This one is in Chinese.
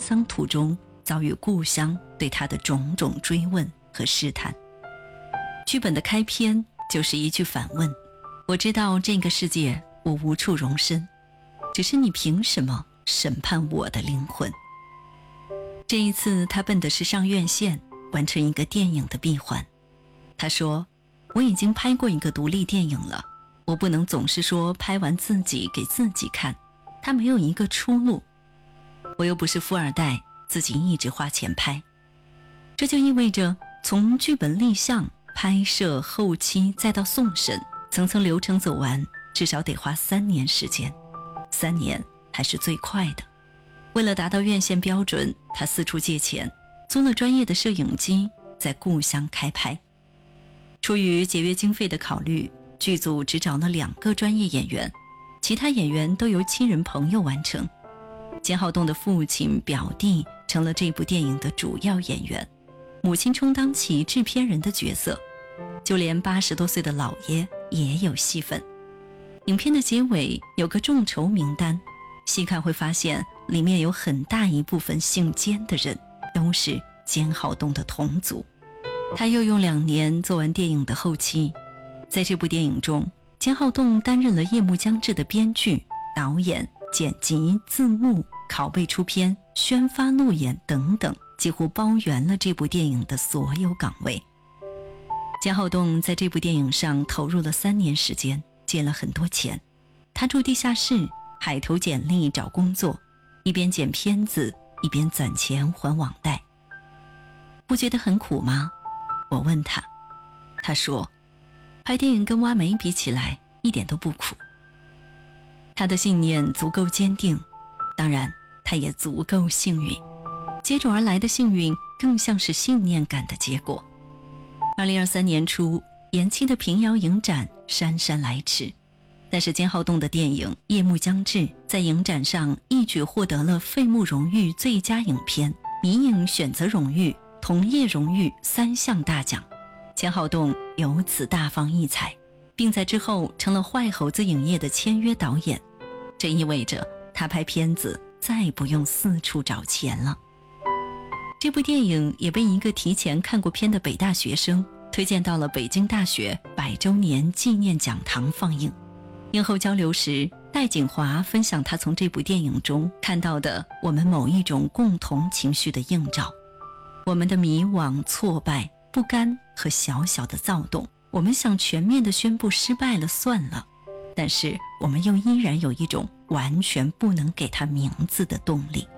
丧途中遭遇故乡对他的种种追问和试探。剧本的开篇就是一句反问：我知道这个世界我无处容身，只是你凭什么审判我的灵魂？这一次他奔的是上院线，完成一个电影的闭环。他说，我已经拍过一个独立电影了，我不能总是说拍完自己给自己看，他没有一个出路。我又不是富二代，自己一直花钱拍。这就意味着从剧本立项、拍摄、后期再到送审，层层流程走完，至少得花3年时间。3年还是最快的。为了达到院线标准，他四处借钱，租了专业的摄影机，在故乡开拍。出于节约经费的考虑，剧组只找了2个专业演员，其他演员都由亲人朋友完成。简好栋的父亲、表弟成了这部电影的主要演员，母亲充当起制片人的角色，就连80多岁的老爷也有戏份。影片的结尾有个众筹名单，细看会发现里面有很大一部分姓简的人都是简好栋的同族。他又用2年做完电影的后期，在这部电影中，简好栋担任了夜幕将至的编剧、导演、剪辑、字幕、拷贝出片、宣发路演等等，几乎包圆了这部电影的所有岗位。简好栋在这部电影上投入了3年时间，借了很多钱。他住地下室，海投简历找工作，一边剪片子，一边攒钱还网贷。不觉得很苦吗？我问他，他说，拍电影跟挖煤比起来，一点都不苦。他的信念足够坚定，当然，他也足够幸运。接踵而来的幸运，更像是信念感的结果。2023年初，延期的平遥影展姗姗来迟，但是简好栋的电影《夜幕将至》在影展上一举获得了费穆荣誉最佳影片、迷影选择荣誉、同业荣誉3项大奖。简好栋由此大放异彩，并在之后成了坏猴子影业的签约导演。这意味着他拍片子再不用四处找钱了。这部电影也被一个提前看过片的北大学生推荐到了北京大学100周年纪念讲堂放映。映后交流时，戴锦华分享他从这部电影中看到的我们某一种共同情绪的映照，我们的迷惘、挫败、不甘和小小的躁动。我们想全面地宣布失败了算了，但是我们又依然有一种完全不能给它名字的动力。